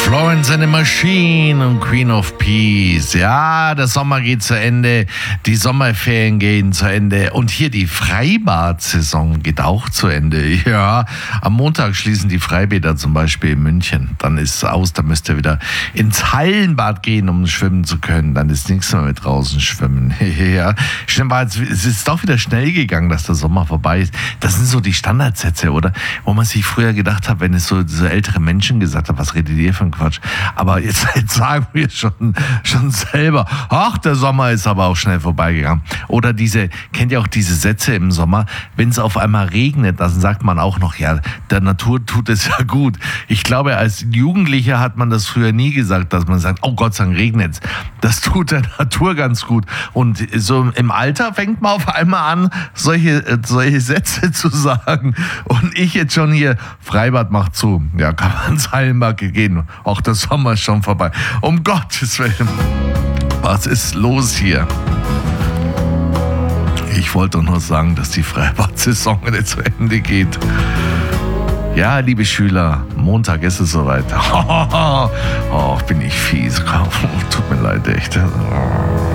Florence and the Machine und Queen of Peace. Ja, der Sommer geht zu Ende, die Sommerferien gehen zu Ende und hier die Freibad-Saison geht auch zu Ende. Ja, am Montag schließen die Freibäder zum Beispiel in München. Dann ist es aus, da müsst ihr wieder ins Hallenbad gehen, um schwimmen zu können. Dann ist nichts mehr mit draußen schwimmen. Ja, es ist doch wieder schnell gegangen, dass der Sommer vorbei ist. Das sind so die Standardsätze, oder? Wo man sich früher gedacht hat, wenn es so ältere Menschen gesagt haben, was redet ihr für ein Quatsch? Aber jetzt sagen wir schon selber, ach, der Sommer ist aber auch schnell vorbeigegangen. Oder kennt ihr auch diese Sätze im Sommer, wenn es auf einmal regnet, dann sagt man auch noch, ja, der Natur tut es ja gut. Ich glaube, als Jugendlicher hat man das früher nie gesagt, dass man sagt, oh Gott sei Dank regnet's. Das tut der Natur ganz gut. Und so im Alter fängt man auf einmal an, solche Sätze zu sagen. Und ich jetzt schon hier, Freibad macht zu. Ja, kann man ins Hallenbad gehen. Auch der Sommer ist schon vorbei. Um Gottes Willen. Was ist los hier? Ich wollte doch nur sagen, dass die Freibad-Saison nicht zu Ende geht. Ja, liebe Schüler, Montag ist es soweit. Oh, bin ich fies. Tut mir leid, echt.